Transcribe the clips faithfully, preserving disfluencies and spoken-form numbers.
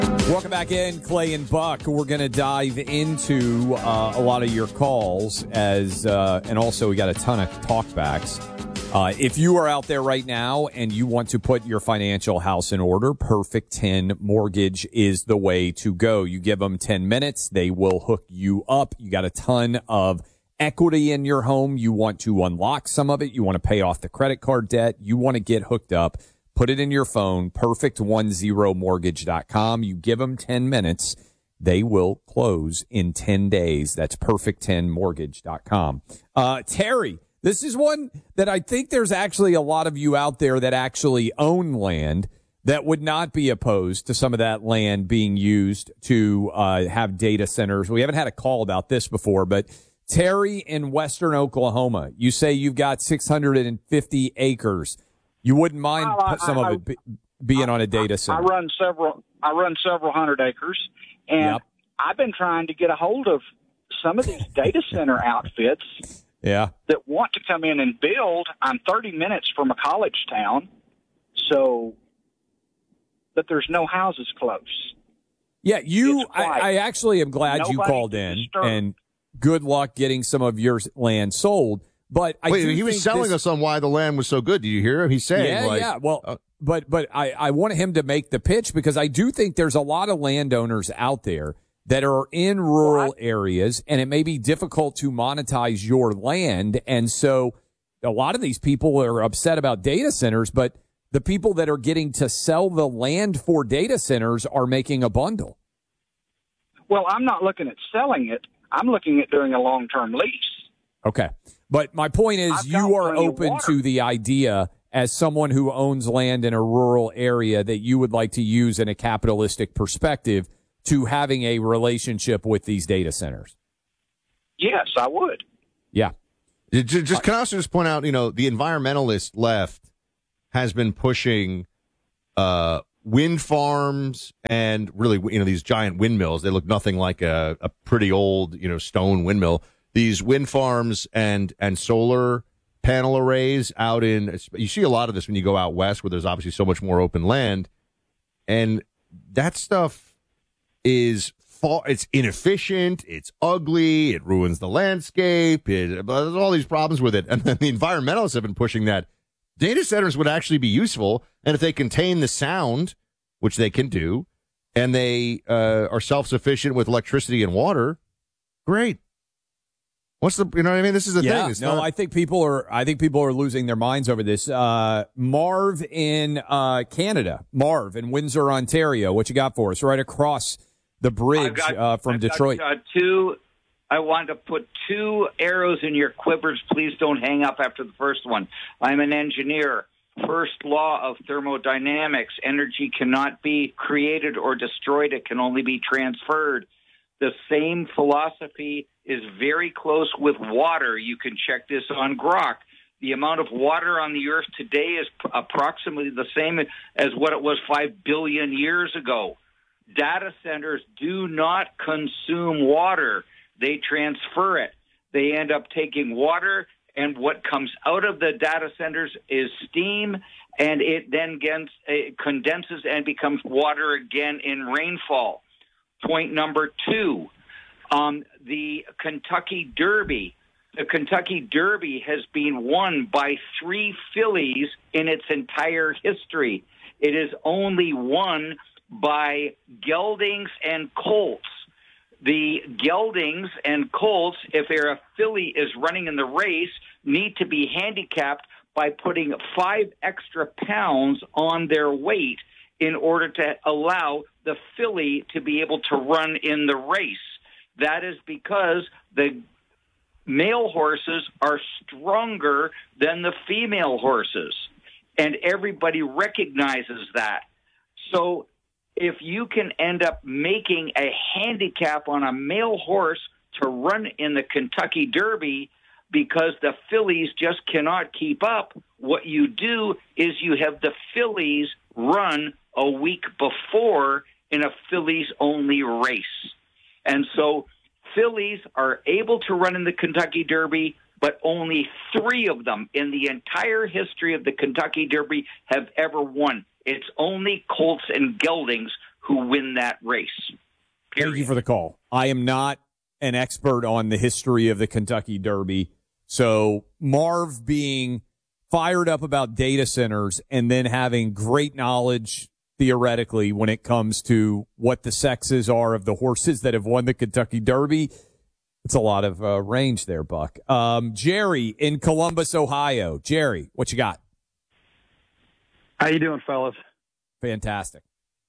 Welcome back in, Clay and Buck. We're going to dive into uh, a lot of your calls, as uh, and also we got a ton of talkbacks. Uh, if you are out there right now and you want to put your financial house in order, Perfect ten Mortgage is the way to go. You give them ten minutes, they will hook you up. You got a ton of equity in your home. You want to unlock some of it. You want to pay off the credit card debt. You want to get hooked up. Put it in your phone, perfect ten mortgage dot com. You give them ten minutes. They will close in ten days. That's perfect ten mortgage dot com. Uh, Terry, this is one that I think there's actually a lot of you out there that actually own land that would not be opposed to some of that land being used to uh, have data centers. We haven't had a call about this before, but Terry in Western Oklahoma, you say you've got six hundred fifty acres. You wouldn't mind well, I, some I, of it be, being I, on a data center. I run several. I run several hundred acres, and yep. I've been trying to get a hold of some of these data center outfits. Yeah. That want to come in and build. I'm thirty minutes from a college town, so but there's no houses close. Yeah, you. I, I actually am glad Nobody you called in, disturbed. and good luck getting some of your land sold. But I Wait, do he was think selling this, us on why the land was so good. Do you hear him? He's saying, yeah, like, yeah. Well, uh, but but I I want him to make the pitch, because I do think there's a lot of landowners out there that are in rural areas, and it may be difficult to monetize your land, and so a lot of these people are upset about data centers, but the people that are getting to sell the land for data centers are making a bundle. Well, I'm not looking at selling it. I'm looking at doing a long-term lease. Okay. But my point is, I've you got are plenty of open water. to the idea, as someone who owns land in a rural area, that you would like to use in a capitalistic perspective to having a relationship with these data centers. Yes, I would. Yeah. Just, just can I also just point out, you know, the environmentalist left has been pushing uh, wind farms and really, you know, these giant windmills. They look nothing like a, a pretty old, you know, stone windmill. These wind farms and and solar panel arrays out in, you see a lot of this when you go out west, where there's obviously so much more open land, and that stuff is far, it's inefficient, it's ugly, it ruins the landscape, it, there's all these problems with it. And then the environmentalists have been pushing that data centers would actually be useful, and if they contain the sound, which they can do, and they uh, are self-sufficient with electricity and water, great. What's the, you know what I mean? This is the yeah, thing. It's no, not, I think people are, I think people are losing their minds over this. Uh, Marv in, uh, Canada, Marv in Windsor, Ontario. What you got for us? Right across the bridge, got, uh, from I've Detroit. Got, uh, two, I want to put two arrows in your quivers. Please don't hang up after the first one. I'm an engineer. First law of thermodynamics. Energy cannot be created or destroyed. It can only be transferred. The same philosophy is very close with water. You can check this on Grok. The amount of water on the earth today is pr- approximately the same as what it was five billion years ago. Data centers do not consume water. They transfer it. They end up taking water, and what comes out of the data centers is steam, and it then gets, it condenses and becomes water again in rainfall. Point number two, um, the Kentucky Derby. The Kentucky Derby has been won by three fillies in its entire history. It is only won by geldings and colts. The geldings and colts, if they're a filly is running in the race, need to be handicapped by putting five extra pounds on their weight in order to allow the filly to be able to run in the race. That is because the male horses are stronger than the female horses, and everybody recognizes that. So if you can end up making a handicap on a male horse to run in the Kentucky Derby because the fillies just cannot keep up, what you do is you have the fillies run a week before in a fillies-only race. And so fillies are able to run in the Kentucky Derby, but only three of them in the entire history of the Kentucky Derby have ever won. It's only colts and geldings who win that race. Period. Thank you for the call. I am not an expert on the history of the Kentucky Derby. So Marv being fired up about data centers and then having great knowledge theoretically when it comes to what the sexes are of the horses that have won the Kentucky Derby, it's a lot of uh, range there, Buck. Um, Jerry in Columbus, Ohio. Jerry, what you got? How you doing, fellas? Fantastic.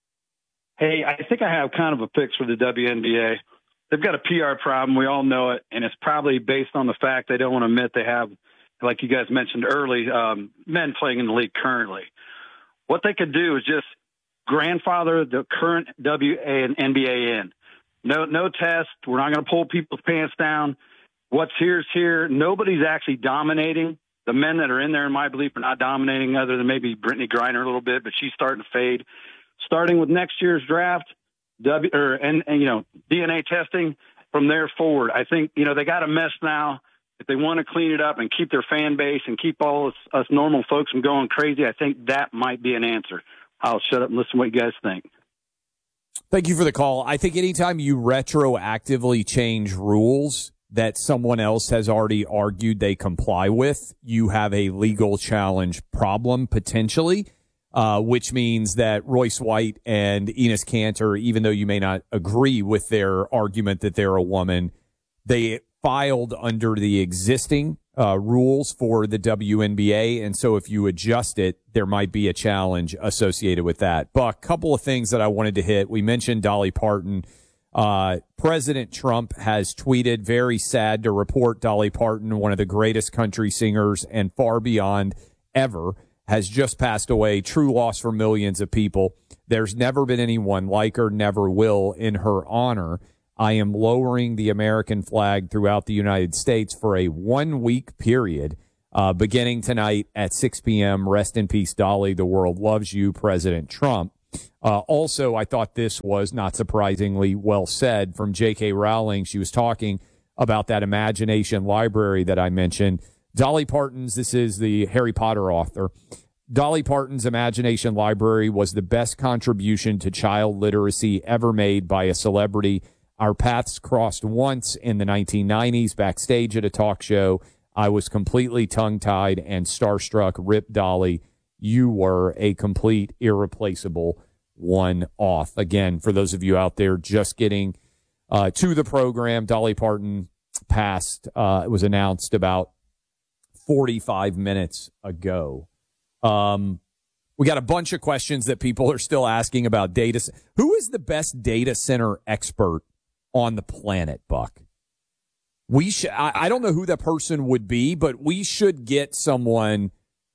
Hey, I think I have kind of a fix for the W N B A. They've got a P R problem. We all know it, and it's probably based on the fact they don't want to admit they have, like you guys mentioned early, um, men playing in the league currently. What they could do is just grandfather the current W and N B A in. No, no test. We're not going to pull people's pants down. What's here is here. Nobody's actually dominating. The men that are in there, in my belief, are not dominating other than maybe Brittany Griner a little bit, but she's starting to fade. Starting with next year's draft, W or and, and you know D N A testing from there forward. I think you know they got a mess now. If they want to clean it up and keep their fan base and keep all us, us normal folks from going crazy, I think that might be an answer. I'll shut up and listen to what you guys think. Thank you for the call. I think anytime you retroactively change rules that someone else has already argued they comply with, you have a legal challenge problem potentially, uh, which means that Royce White and Enes Kanter, even though you may not agree with their argument that they're a woman, they filed under the existing uh, rules for the W N B A. And so if you adjust it, there might be a challenge associated with that. But a couple of things that I wanted to hit. We mentioned Dolly Parton. Uh, President Trump has tweeted, very sad to report Dolly Parton, one of the greatest country singers and far beyond ever, has just passed away. True loss for millions of people. There's never been anyone like her, never will, in her honor. I am lowering the American flag throughout the United States for a one-week period, uh, beginning tonight at six p.m. Rest in peace, Dolly. The world loves you, President Trump. Uh, also, I thought this was, not surprisingly, well said from J K. Rowling. She was talking about that imagination library that I mentioned. Dolly Parton's, this is the Harry Potter author, Dolly Parton's Imagination Library was the best contribution to child literacy ever made by a celebrity. Our paths crossed once in the nineteen nineties backstage at a talk show. I was completely tongue-tied and starstruck. Rip Dolly, you were a complete, irreplaceable one-off. Again, for those of you out there just getting uh, to the program, Dolly Parton passed. Uh, it was announced about forty-five minutes ago. Um, we got a bunch of questions that people are still asking about data. Who is the best data center expert on the planet, Buck? We should, I, I don't know who that person would be, but we should get someone.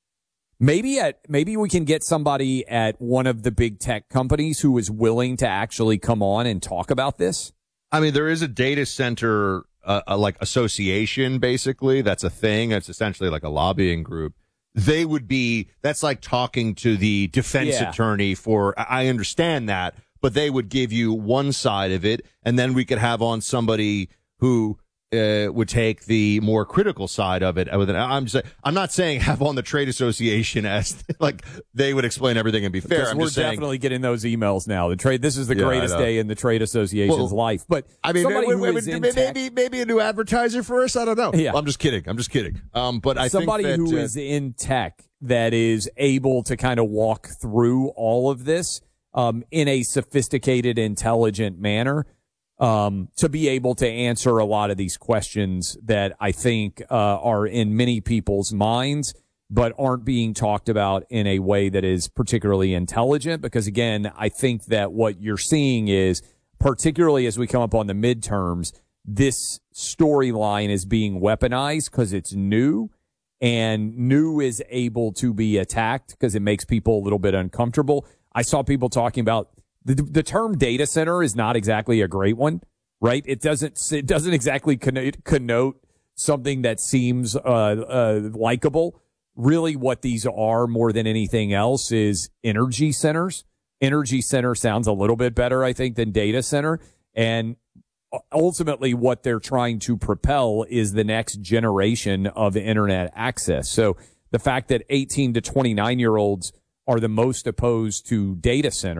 Maybe at maybe we can get somebody at one of the big tech companies who is willing to actually come on and talk about this. I mean, there is a data center uh, a, like association, basically. That's a thing. It's essentially like a lobbying group. They would be, that's like talking to the defense Yeah. attorney for, I understand that, but they would give you one side of it, and then we could have on somebody who uh, would take the more critical side of it. I'm just, I'm not saying have on the trade association as like they would explain everything and be fair. Because I'm we're just saying, definitely getting those emails now. The trade. This is the Yeah, I greatest know. day in the trade association's Well, life. But I mean, somebody maybe, who is in maybe, tech- maybe, maybe a new advertiser for us. I don't know. Yeah. Well, I'm just kidding. I'm just kidding. Um, but I somebody think that, who uh, is in tech that is able to kind of walk through all of this um, in a sophisticated, intelligent manner, um, to be able to answer a lot of these questions that I think uh, are in many people's minds, but aren't being talked about in a way that is particularly intelligent. Because again, I think that what you're seeing is, particularly as we come up on the midterms, this storyline is being weaponized because it's new. And new is able to be attacked because it makes people a little bit uncomfortable. I saw people talking about the, the term data center is not exactly a great one, right? It doesn't it doesn't exactly connote, connote something that seems uh, uh, likable. Really, what these are more than anything else is energy centers. Energy center sounds a little bit better, I think, than data center. And ultimately what they're trying to propel is the next generation of internet access. So the fact that eighteen to twenty-nine year olds are the most opposed to data centers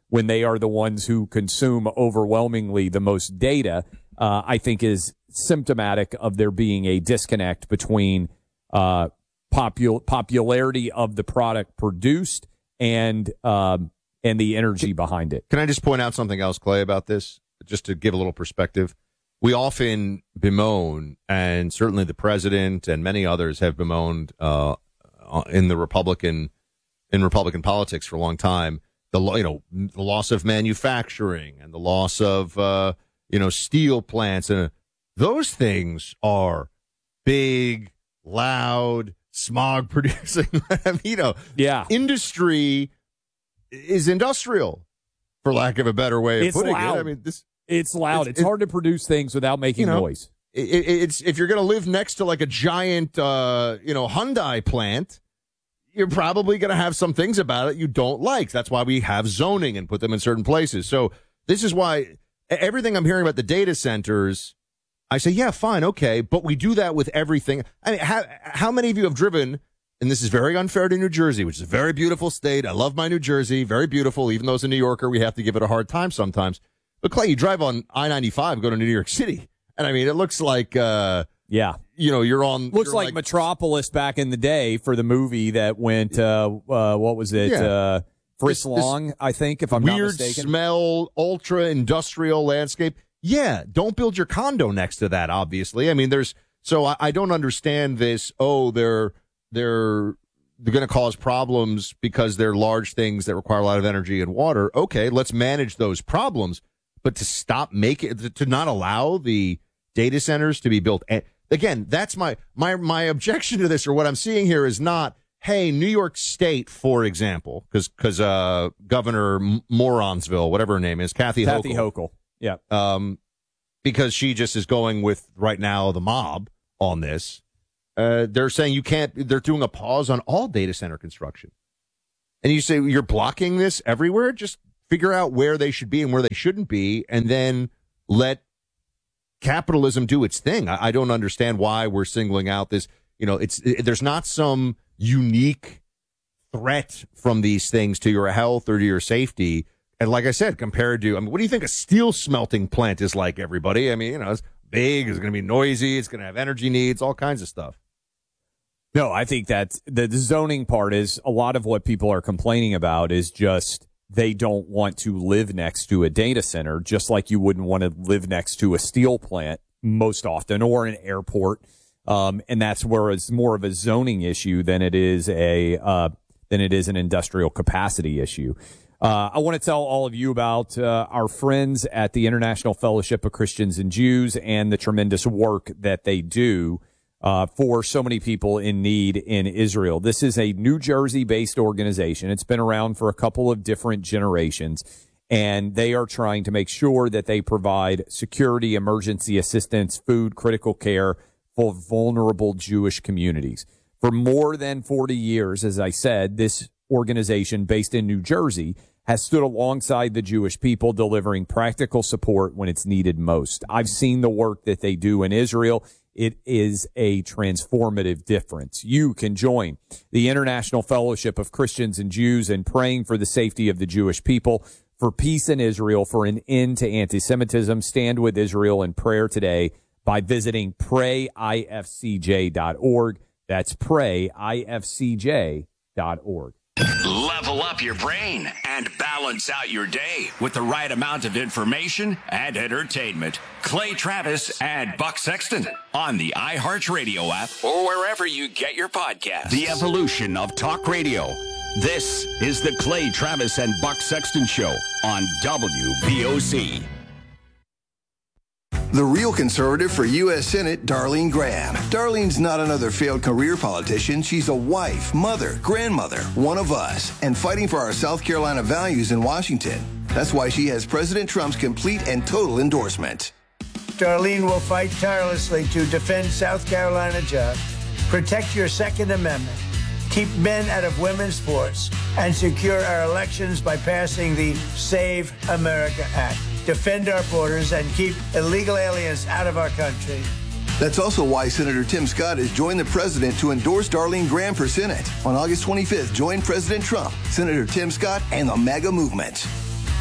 when they are the ones who consume overwhelmingly the most data, uh, I think is symptomatic of there being a disconnect between uh, popul- popularity of the product produced and um, and the energy behind it. Can I just point out something else, Clay, about this, just to give a little perspective? We often bemoan, and certainly the president and many others have bemoaned uh, in the Republican in Republican politics for a long time, the you know the loss of manufacturing and the loss of uh, you know steel plants, and uh, those things are big, loud, smog producing. I mean, you know, yeah, industry is industrial, for lack of a better way of it's putting loud. it. I mean, this. It's loud. It's, it's hard to produce things without making you know, noise. It, it, it's if you're going to live next to like a giant, uh, you know, Hyundai plant, you're probably going to have some things about it you don't like. That's why we have zoning and put them in certain places. So this is why everything I'm hearing about the data centers, I say, yeah, fine, okay, but we do that with everything. I mean, how, how many of you have driven? And this is very unfair to New Jersey, which is a very beautiful state. I love my New Jersey, very beautiful. Even though as a New Yorker, we have to give it a hard time sometimes. But, Clay, you drive on I ninety-five, go to New York City, and, I mean, it looks like, uh, yeah, you know, you're on. Looks you're like, like Metropolis back in the day for the movie that went, uh, uh, what was it, yeah. uh, Frisk This, Long, this I think, if I'm weird not mistaken. Smell, ultra-industrial landscape. Yeah, don't build your condo next to that, obviously. I mean, there's, so I, I don't understand this, oh, they're, they're, they're going to cause problems because they're large things that require a lot of energy and water. Okay, let's manage those problems. But to stop making, to not allow the data centers to be built, and again, that's my my my objection to this, or what I'm seeing here is not, hey, New York State, for example, because because uh, Governor Moronsville, whatever her name is, Kathy Kathy Hochul, Hochul, yeah, um, because she just is going with right now the mob on this. Uh, they're saying you can't. They're doing a pause on all data center construction, and you say you're blocking this everywhere. Just figure out where they should be and where they shouldn't be, and then let capitalism do its thing. I, I don't understand why we're singling out this. You know, it's it, there's not some unique threat from these things to your health or to your safety. And like I said, compared to, I mean, what do you think a steel smelting plant is like, everybody? I mean, you know, it's big, it's going to be noisy, it's going to have energy needs, all kinds of stuff. No, I think that the, the zoning part is a lot of what people are complaining about is just they don't want to live next to a data center, just like you wouldn't want to live next to a steel plant most often, or an airport. Um, and that's where it's more of a zoning issue than it is a uh, than it is an industrial capacity issue. Uh, I want to tell all of you about uh, our friends at the International Fellowship of Christians and Jews and the tremendous work that they do uh, for so many people in need in Israel. This is a New Jersey-based organization. It's been around for a couple of different generations, and they are trying to make sure that they provide security, emergency assistance, food, critical care for vulnerable Jewish communities. For more than forty years, as I said, this organization based in New Jersey has stood alongside the Jewish people, delivering practical support when it's needed most. I've seen the work that they do in Israel. It is a transformative difference. You can join the International Fellowship of Christians and Jews in praying for the safety of the Jewish people, for peace in Israel, for an end to anti-Semitism. Stand with Israel in prayer today by visiting pray I F C J dot org. That's pray I F C J dot org. Level up your brain and balance out your day with the right amount of information and entertainment. Clay Travis and Buck Sexton on the iHeartRadio app or wherever you get your podcasts. The evolution of talk radio. This is the Clay Travis and Buck Sexton Show on W V O C. The real conservative for U S Senate, Darlene Graham. Darlene's not another failed career politician. She's a wife, mother, grandmother, one of us, and fighting for our South Carolina values in Washington. That's why she has President Trump's complete and total endorsement. Darlene will fight tirelessly to defend South Carolina jobs, protect your Second Amendment, keep men out of women's sports, and secure our elections by passing the Save America Act. Defend our borders and keep illegal aliens out of our country. That's also why Senator Tim Scott has joined the president to endorse Darlene Graham for Senate. On August twenty-fifth, join President Trump, Senator Tim Scott, and the MAGA movement.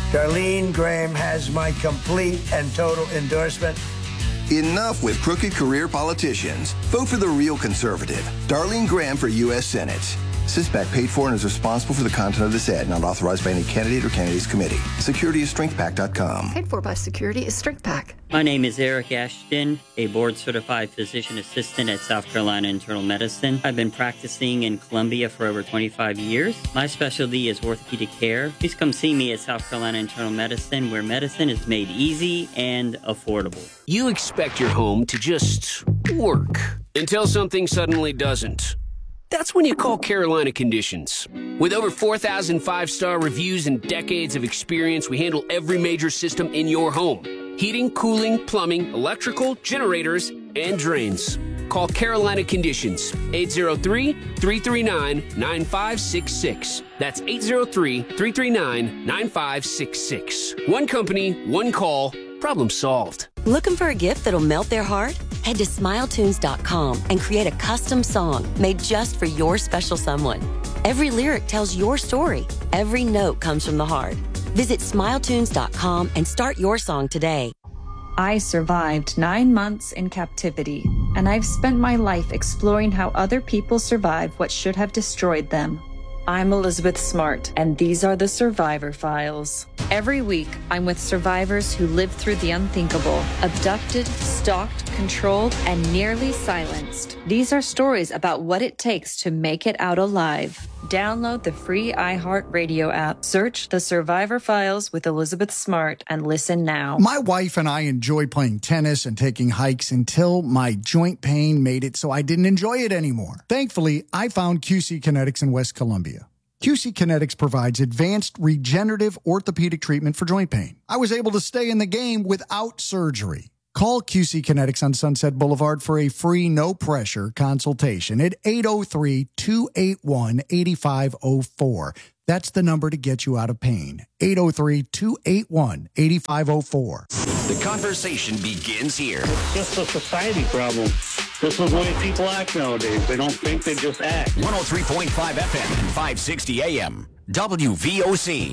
Darlene Graham has my complete and total endorsement. Enough with crooked career politicians. Vote for the real conservative, Darlene Graham for U S Senate. SISPAC paid for and is responsible for the content of this ad, not authorized by any candidate or candidate's committee. Security is strength pack dot com. Paid for by Security is Strength Pack. My name is Eric Ashton, a board-certified physician assistant at South Carolina Internal Medicine. I've been practicing in Columbia for over twenty-five years. My specialty is orthopedic care. Please come see me at South Carolina Internal Medicine, where medicine is made easy and affordable. You expect your home to just work until something suddenly doesn't. That's when you call Carolina Conditions. With over four thousand five-star reviews and decades of experience, we handle every major system in your home. Heating, cooling, plumbing, electrical, generators, and drains. Call Carolina Conditions, eight zero three, three three nine, nine five six six. That's eight zero three, three three nine, nine five six six. One company, one call, problem solved. Looking for a gift that'll melt their heart? Head to smile tunes dot com and create a custom song made just for your special someone. Every lyric tells your story. Every note comes from the heart. Visit smile tunes dot com and start your song today. I survived nine months in captivity, and I've spent my life exploring how other people survive what should have destroyed them. I'm Elizabeth Smart, and these are the Survivor Files. Every week, I'm with survivors who lived through the unthinkable, abducted, stalked, controlled, and nearly silenced. These are stories about what it takes to make it out alive. Download the free iHeartRadio app, search The Survivor Files with Elizabeth Smart, and listen now. My wife and I enjoy playing tennis and taking hikes until my joint pain made it so I didn't enjoy it anymore. Thankfully, I found Q C Kinetics in West Columbia. Q C Kinetics provides advanced regenerative orthopedic treatment for joint pain. I was able to stay in the game without surgery. Call Q C Kinetics on Sunset Boulevard for a free, no-pressure consultation at eight oh three, two eight one, eight five oh four. That's the number to get you out of pain. eight oh three, two eight one, eight five oh four. The conversation begins here. It's just a society problem. This is the way people act nowadays. They don't think, they just act. one oh three point five F M and five sixty A M. W V O C.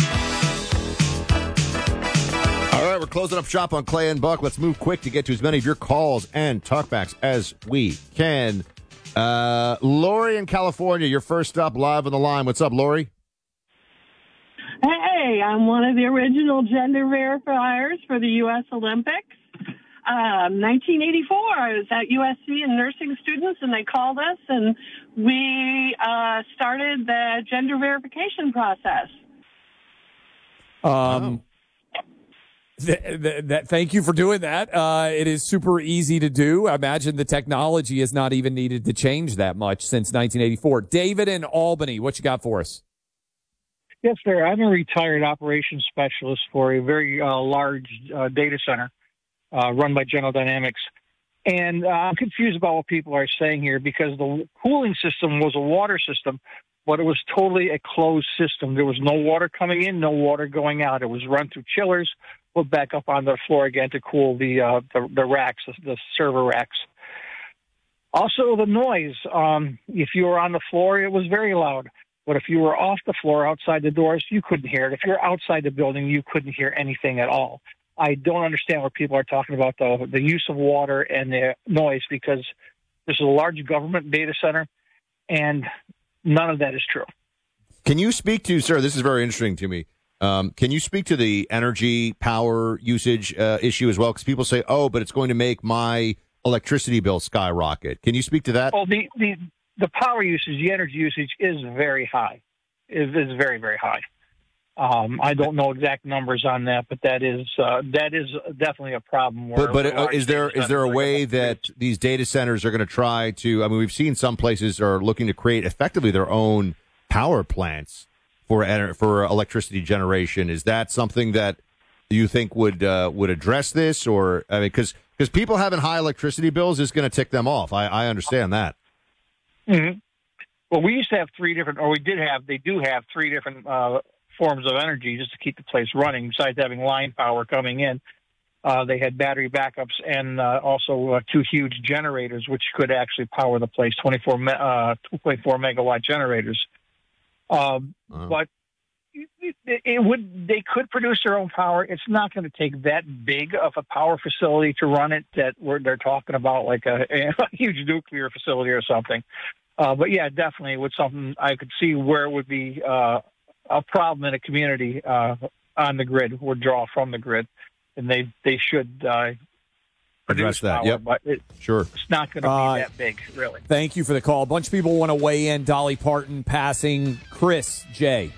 All right, we're closing up shop on Clay and Buck. Let's move quick to get to as many of your calls and talkbacks as we can. Uh, Lori in California, you're first up live on the line. What's up, Lori? Hey, I'm one of the original gender verifiers for the U S Olympics. Um, nineteen eighty-four, I was at U S C and nursing students, and they called us, and we uh, started the gender verification process. Um, th- th- that, thank you for doing that. Uh, it is super easy to do. I imagine the technology has not even needed to change that much since nineteen eighty-four. David in Albany, what you got for us? Yes, sir. I'm a retired operations specialist for a very uh, large uh, data center uh, run by General Dynamics. And uh, I'm confused about what people are saying here because the cooling system was a water system, but it was totally a closed system. There was no water coming in, no water going out. It was run through chillers, put back up on the floor again to cool the uh, the, the racks, the, the server racks. Also, the noise. Um, if you were on the floor, it was very loud. But if you were off the floor outside the doors, you couldn't hear it. If you're outside the building, you couldn't hear anything at all. I don't understand what people are talking about, the, the use of water and the noise, because this is a large government data center, and none of that is true. Can you speak to, sir, this is very interesting to me. Um, can you speak to the energy power usage uh, issue as well? Because people say, oh, but it's going to make my electricity bill skyrocket. Can you speak to that? Well, the, the, the power usage, the energy usage is very high. It is very, very high. Um, I don't know exact numbers on that, but that is uh, that is definitely a problem. Where but but uh, is there is there a way that these data centers are going to try to? I mean, we've seen some places are looking to create effectively their own power plants for ener- for electricity generation. Is that something that you think would uh, would address this, or I mean, because because people having high electricity bills is going to tick them off. I, I understand that. Mm-hmm. Well, we used to have three different, or we did have, they do have three different uh, forms of energy just to keep the place running. Besides having line power coming in, uh, they had battery backups and uh, also uh, two huge generators, which could actually power the place, twenty-four, uh, two point four megawatt generators. Um, uh-huh. But it, it would. They could produce their own power. It's not going to take that big of a power facility to run it. That we're, they're talking about like a, a huge nuclear facility or something. Uh, but yeah, definitely, with something I could see where it would be uh, a problem in a community uh, on the grid, would draw from the grid, and they they should. Uh, Address that. Power, yep. but it, sure. It's not going to be Uh, that big, really. Thank you for the call. A bunch of people want to weigh in. Dolly Parton passing. Chris, Jay.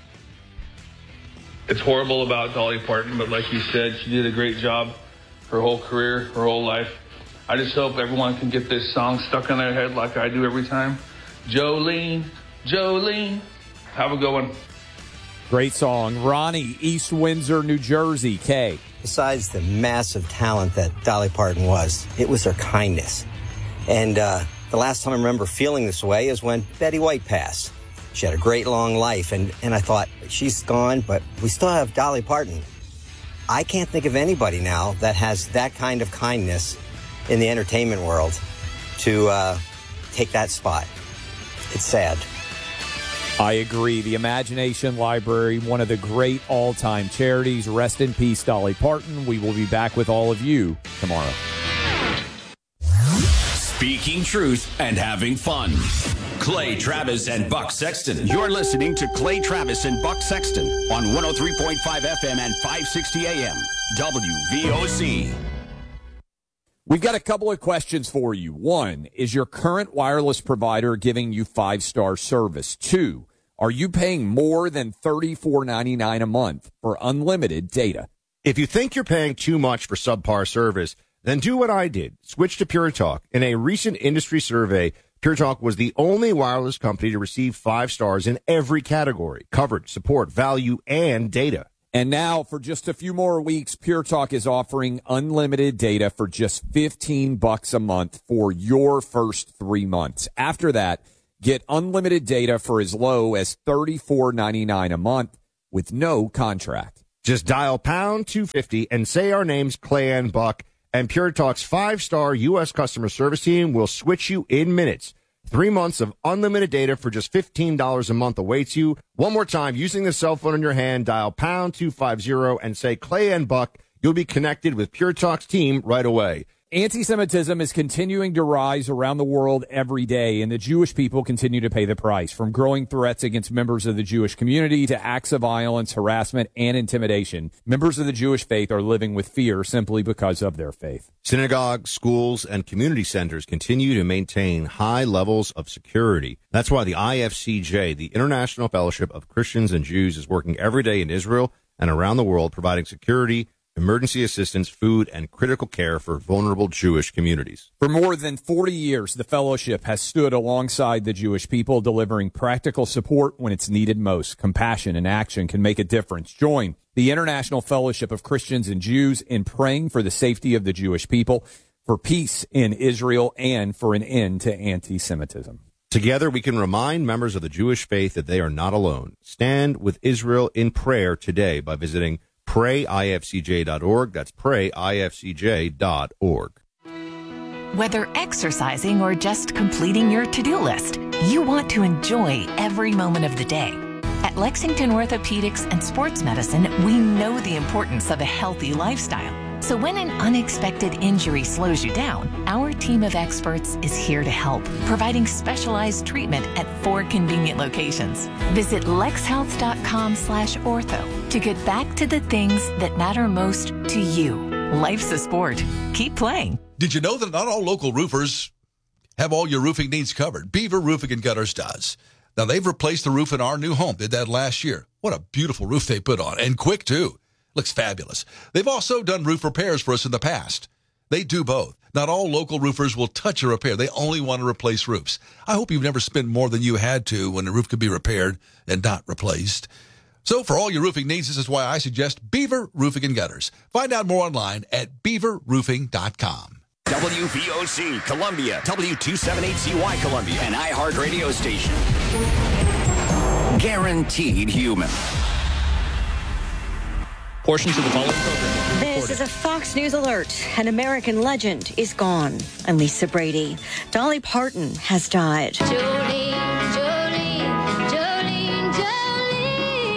It's horrible about Dolly Parton, but like you said, she did a great job her whole career, her whole life. I just hope everyone can get this song stuck in their head like I do every time. Jolene, Jolene. Have a good one. Great song. Ronnie, East Windsor, New Jersey. K. Besides the massive talent that Dolly Parton was, it was her kindness. And uh, the last time I remember feeling this way is when Betty White passed. She had a great long life, and, and I thought, she's gone, but we still have Dolly Parton. I can't think of anybody now that has that kind of kindness in the entertainment world to uh, take that spot. It's sad. I agree. The Imagination Library, one of the great all-time charities. Rest in peace, Dolly Parton. We will be back with all of you tomorrow. Speaking truth and having fun. Clay Travis and Buck Sexton. You're listening to Clay Travis and Buck Sexton on one oh three point five F M and five sixty A M. W V O C. We've got a couple of questions for you. One, is your current wireless provider giving you five-star service? Two, are you paying more than thirty-four ninety-nine a month for unlimited data? If you think you're paying too much for subpar service, then do what I did. Switch to Pure Talk. In a recent industry survey, Pure Talk was the only wireless company to receive five stars in every category: coverage, support, value, and data. And now, for just a few more weeks, Pure Talk is offering unlimited data for just fifteen bucks a month for your first three months. After that, get unlimited data for as low as thirty-four ninety-nine a month with no contract. Just dial pound two fifty and say our names, Clay and Buck, and Pure Talk's five-star U S customer service team will switch you in minutes. Three months of unlimited data for just fifteen dollars a month awaits you. One more time, using the cell phone in your hand, dial pound two fifty and say Clay and Buck. You'll be connected with Pure Talk's team right away. Anti-Semitism is continuing to rise around the world every day, and the Jewish people continue to pay the price, from growing threats against members of the Jewish community to acts of violence, harassment, and intimidation. Members of the Jewish faith are living with fear simply because of their faith. Synagogues, schools, and community centers continue to maintain high levels of security. That's why the I F C J, the International Fellowship of Christians and Jews, is working every day in Israel and around the world providing security, emergency assistance, food, and critical care for vulnerable Jewish communities. For more than forty years, the fellowship has stood alongside the Jewish people, delivering practical support when it's needed most. Compassion and action can make a difference. Join the International Fellowship of Christians and Jews in praying for the safety of the Jewish people, for peace in Israel, and for an end to anti-Semitism. Together, we can remind members of the Jewish faith that they are not alone. Stand with Israel in prayer today by visiting pray I F C J dot org. That's pray I F C J dot org. Whether exercising or just completing your to-do list, you want to enjoy every moment of the day. At Lexington Orthopedics and Sports Medicine, we know the importance of a healthy lifestyle. So when an unexpected injury slows you down, our team of experts is here to help, providing specialized treatment at four convenient locations. Visit lexhealth.com slash ortho to get back to the things that matter most to you. Life's a sport. Keep playing. Did you know that not all local roofers have all your roofing needs covered? Beaver Roofing and Gutters does. Now, they've replaced the roof in our new home. Did that last year. What a beautiful roof they put on, and quick, too. Looks fabulous. They've also done roof repairs for us in the past. They do both. Not all local roofers will touch a repair. They only want to replace roofs. I hope you've never spent more than you had to when a roof could be repaired and not replaced. So for all your roofing needs, this is why I suggest Beaver Roofing and Gutters. Find out more online at beaver roofing dot com. W V O C Columbia, W two seventy-eight C Y Columbia, an iHeart radio station. Guaranteed human. Portions of the following program. This is a Fox News alert. An American legend is gone. I'm Lisa Brady. Dolly Parton has died. Jolene, Jolene, Jolene, Jolene.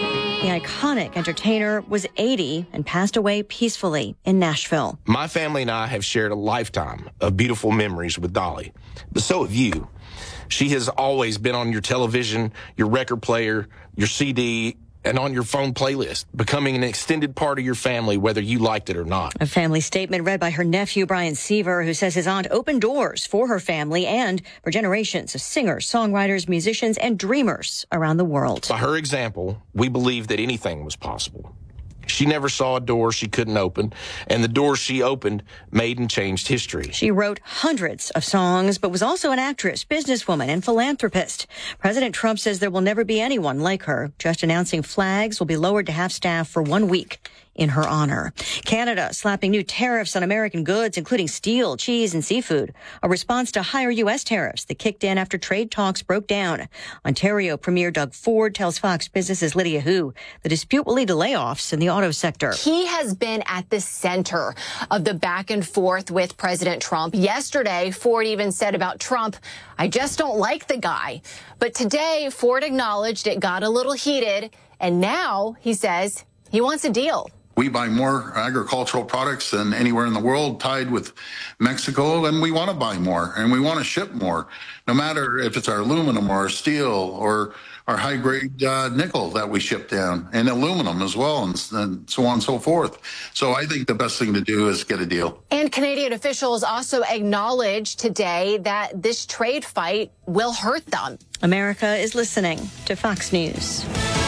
The iconic entertainer was eighty and passed away peacefully in Nashville. My family and I have shared a lifetime of beautiful memories with Dolly, but so have you. She has always been on your television, your record player, your C D, and on your phone playlist, becoming an extended part of your family, whether you liked it or not. A family statement read by her nephew, Brian Seaver, who says his aunt opened doors for her family and for generations of singers, songwriters, musicians, and dreamers around the world. By her example, we believe that anything was possible. She never saw a door she couldn't open, and the doors she opened made and changed history. She wrote hundreds of songs, but was also an actress, businesswoman, and philanthropist. President Trump says there will never be anyone like her, just announcing flags will be lowered to half staff for one week in her honor. Canada slapping new tariffs on American goods, including steel, cheese, and seafood, a response to higher U S tariffs that kicked in after trade talks broke down. Ontario Premier Doug Ford tells Fox Business' Lydia Hu the dispute will lead to layoffs in the auto sector. He has been at the center of the back and forth with President Trump. Yesterday, Ford even said about Trump, "I just don't like the guy." But today, Ford acknowledged it got a little heated, and now he says he wants a deal. We buy more agricultural products than anywhere in the world tied with Mexico, and we want to buy more, and we want to ship more, no matter if it's our aluminum or our steel or our high-grade uh, nickel that we ship down, and aluminum as well, and, and so on and so forth. So I think the best thing to do is get a deal. And Canadian officials also acknowledged today that this trade fight will hurt them. America is listening to Fox News.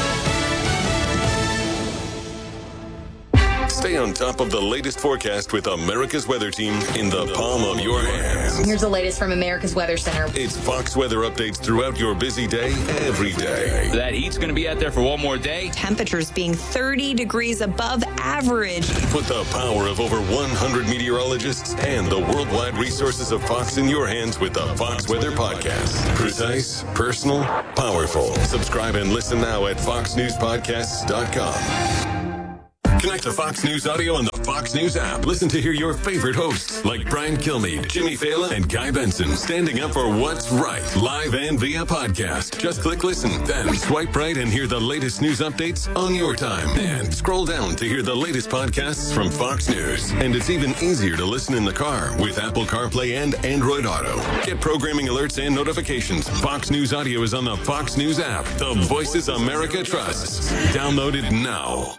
Stay on top of the latest forecast with America's Weather Team in the palm of your hands. Here's the latest from America's Weather Center. It's Fox weather updates throughout your busy day, every day. That heat's going to be out there for one more day. Temperatures being thirty degrees above average. Put the power of over one hundred meteorologists and the worldwide resources of Fox in your hands with the Fox Weather Podcast. Precise, personal, powerful. Subscribe and listen now at fox news podcasts dot com. Connect to Fox News Audio on the Fox News app. Listen to hear your favorite hosts like Brian Kilmeade, Jimmy Fallon, and Guy Benson standing up for what's right, live and via podcast. Just click listen, then swipe right and hear the latest news updates on your time. And scroll down to hear the latest podcasts from Fox News. And it's even easier to listen in the car with Apple CarPlay and Android Auto. Get programming alerts and notifications. Fox News Audio is on the Fox News app. The voices America trusts. Download it now.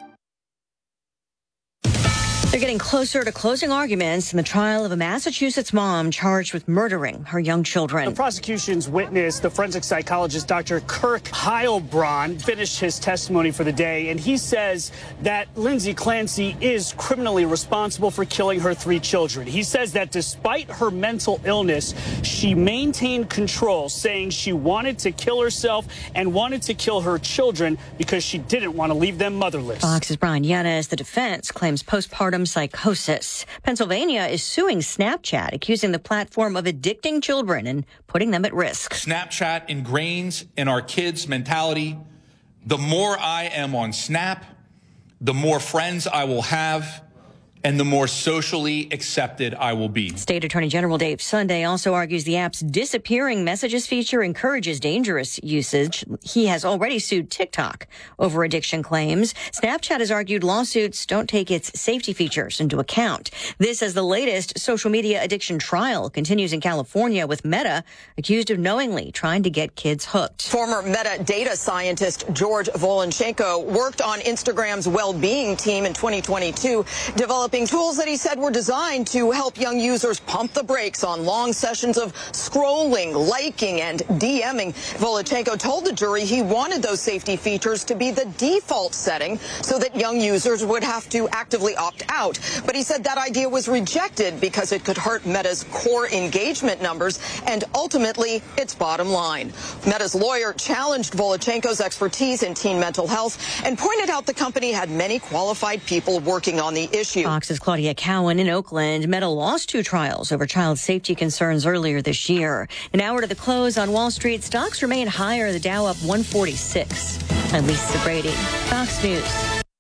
They're getting closer to closing arguments in the trial of a Massachusetts mom charged with murdering her young children. The prosecution's witness, the forensic psychologist Doctor Kirk Heilbronn, finished his testimony for the day, and he says that Lindsay Clancy is criminally responsible for killing her three children. He says that despite her mental illness, she maintained control, saying she wanted to kill herself and wanted to kill her children because she didn't want to leave them motherless. Fox's Brian Yanes. The defense claims postpartum psychosis. Pennsylvania is suing Snapchat, accusing the platform of addicting children and putting them at risk. Snapchat ingrains in our kids' mentality, the more I am on Snap, the more friends I will have, and the more socially accepted I will be. State Attorney General Dave Sunday also argues the app's disappearing messages feature encourages dangerous usage. He has already sued TikTok over addiction claims. Snapchat has argued lawsuits don't take its safety features into account. This as the latest social media addiction trial continues in California, with Meta accused of knowingly trying to get kids hooked. Former Meta data scientist George Volonchenko worked on Instagram's well-being team in twenty twenty-two, developing tools that he said were designed to help young users pump the brakes on long sessions of scrolling, liking, and DMing. Volonchenko told the jury he wanted those safety features to be the default setting so that young users would have to actively opt out. But he said that idea was rejected because it could hurt Meta's core engagement numbers and ultimately its bottom line. Meta's lawyer challenged Volonchenko's expertise in teen mental health and pointed out the company had many qualified people working on the issue. Fox's Claudia Cowan in Oakland. Meta lost two trials over child safety concerns earlier this year. An hour to the close on Wall Street, stocks remain higher. The Dow up one forty-six. I'm Lisa Brady, Fox News.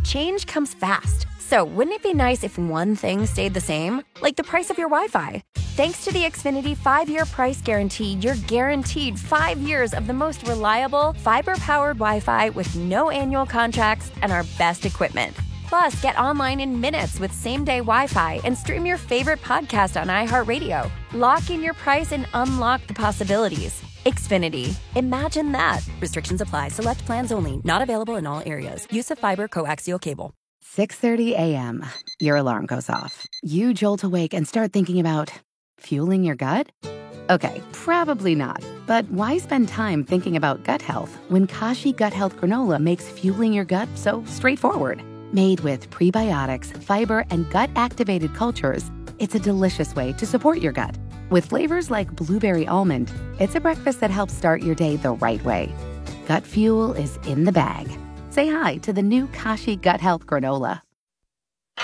Change comes fast. So wouldn't it be nice if one thing stayed the same? Like the price of your Wi-Fi. Thanks to the Xfinity five-year price guarantee, you're guaranteed five years of the most reliable, fiber-powered Wi-Fi with no annual contracts and our best equipment. Plus, get online in minutes with same-day Wi-Fi and stream your favorite podcast on iHeartRadio. Lock in your price and unlock the possibilities. Xfinity. Imagine that. Restrictions apply. Select plans only. Not available in all areas. Use of fiber coaxial cable. six thirty a.m. Your alarm goes off. You jolt awake and start thinking about fueling your gut? Okay, probably not. But why spend time thinking about gut health when Kashi Gut Health Granola makes fueling your gut so straightforward? Made with prebiotics, fiber, and gut-activated cultures, it's a delicious way to support your gut. With flavors like blueberry almond, it's a breakfast that helps start your day the right way. Gut fuel is in the bag. Say hi to the new Kashi Gut Health Granola.